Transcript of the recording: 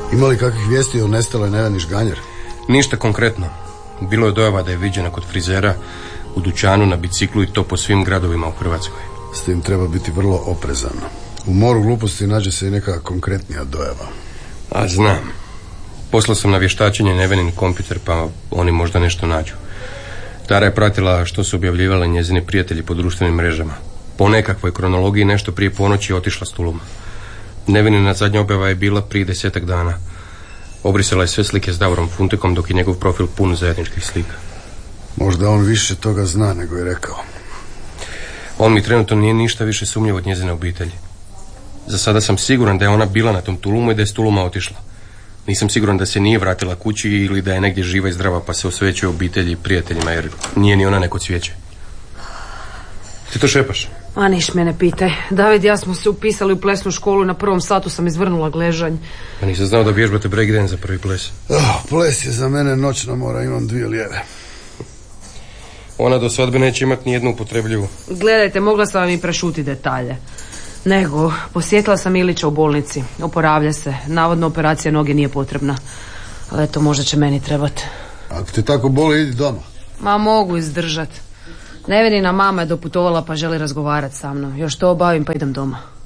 Ima li kakvih vijesti o nestaloj Neveni Žganjer? Ništa konkretno. Bilo je dojava da je viđena kod frizera, u dućanu, na biciklu i to po svim gradovima u Hrvatskoj. S tim treba biti vrlo oprezan. U moru gluposti nađe se i neka konkretnija dojava. A znam. Poslao sam na vještačenje Nevenin kompjuter, pa oni možda nešto nađu. Tara je pratila što su objavljivali njezini prijatelji po društvenim mrežama. Po nekakvoj kronologiji nešto prije ponoći je otišla s Tuluma. Nevenina zadnja objava je bila prije 10 dana. Obrisala je sve slike s Davorom Funtekom, dok je njegov profil pun zajedničkih slika. Možda on više toga zna nego je rekao. On mi trenutno nije ništa više sumnjiv od njezine obitelji. Za sada sam siguran da je ona bila na tom Tulumu i da je s Tuluma otišla. Nisam siguran da se nije vratila kući ili da je negdje živa i zdrava pa se osvećuje obitelji i prijateljima, jer nije ni ona neko cvijeće. Ti to šepaš? A niš me ne pitaj. David i ja smo se upisali u plesnu školu, na prvom satu sam izvrnula gležanj. Pa nisam znao da vježbate breakdance za prvi ples. Ples je za mene noćna mora, imam 2 lijeve. Ona do svadbe neće imati ni jednu upotrebljivu. Gledajte, mogla sam vam i prešuti detalje. Nego, posjetila sam Ilića u bolnici. Oporavlja se. Navodno operacija noge nije potrebna. Ali eto, možda će meni trebati. Ako te tako boli, idi doma. Ma mogu izdržat. Nevenina mama je doputovala pa želi razgovarati sa mnom. Još to obavim pa idem doma.